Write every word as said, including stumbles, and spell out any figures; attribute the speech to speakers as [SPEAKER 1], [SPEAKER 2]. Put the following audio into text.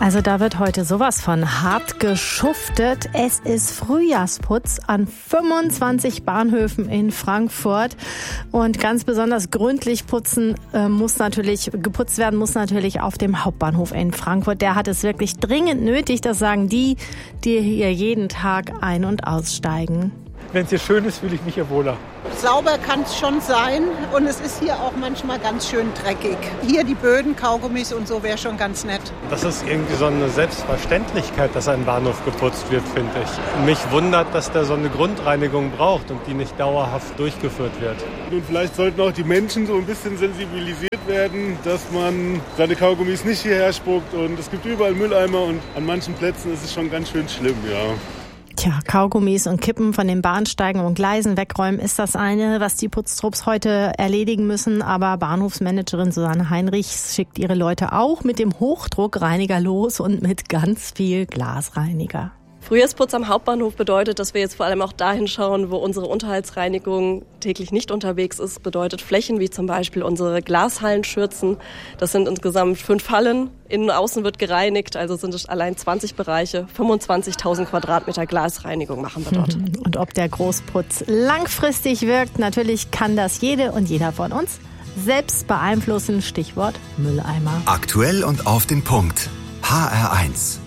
[SPEAKER 1] Also da wird heute sowas von hart geschuftet. Es ist Frühjahrsputz an fünfundzwanzig Bahnhöfen in Frankfurt. Und ganz besonders gründlich putzen äh, muss natürlich, geputzt werden muss natürlich auf dem Hauptbahnhof in Frankfurt. Der hat es wirklich dringend nötig. Das sagen die, die hier jeden Tag ein- und aussteigen.
[SPEAKER 2] Wenn es hier schön ist, fühle ich mich hier wohler.
[SPEAKER 3] Sauber kann es schon sein und es ist hier auch manchmal ganz schön dreckig. Hier die Böden, Kaugummis und so wäre schon ganz nett.
[SPEAKER 2] Das ist irgendwie so eine Selbstverständlichkeit, dass ein Bahnhof geputzt wird, finde ich. Mich wundert, dass der so eine Grundreinigung braucht und die nicht dauerhaft durchgeführt wird.
[SPEAKER 4] Und vielleicht sollten auch die Menschen so ein bisschen sensibilisiert werden, dass man seine Kaugummis nicht hierher spuckt. Und es gibt überall Mülleimer und an manchen Plätzen ist es schon ganz schön schlimm, ja.
[SPEAKER 1] Tja, Kaugummis und Kippen von den Bahnsteigen und Gleisen wegräumen ist das eine, was die Putztrupps heute erledigen müssen. Aber Bahnhofsmanagerin Susanne Heinrich schickt ihre Leute auch mit dem Hochdruckreiniger los und mit ganz viel Glasreiniger.
[SPEAKER 5] Frühjahrsputz am Hauptbahnhof bedeutet, dass wir jetzt vor allem auch dahin schauen, wo unsere Unterhaltsreinigung täglich nicht unterwegs ist. Bedeutet Flächen wie zum Beispiel unsere Glashallenschürzen. Das sind insgesamt fünf Hallen. Innen und außen wird gereinigt, also sind es allein zwanzig Bereiche. fünfundzwanzigtausend Quadratmeter Glasreinigung machen wir dort.
[SPEAKER 1] Und ob der Großputz langfristig wirkt, natürlich kann das jede und jeder von uns selbst beeinflussen. Stichwort Mülleimer.
[SPEAKER 6] Aktuell und auf den Punkt. H R eins.